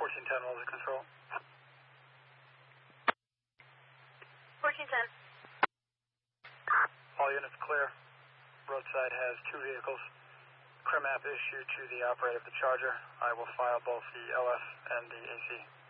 1410, what was the control? 1410. All units clear. Roadside has 2 vehicles. Crim app issued to the operator of the charger. I will file both the LF and the AC.